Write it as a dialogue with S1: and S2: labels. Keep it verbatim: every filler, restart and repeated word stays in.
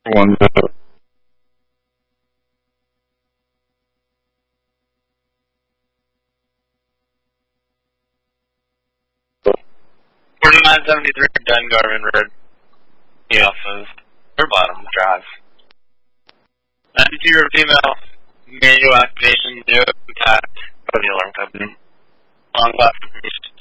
S1: One zero.
S2: forty-nine seventy-three Dungarvan Road. He offers her bottom drive. ninety-two female, manual activation, zero contact for the alarm company. Long platform.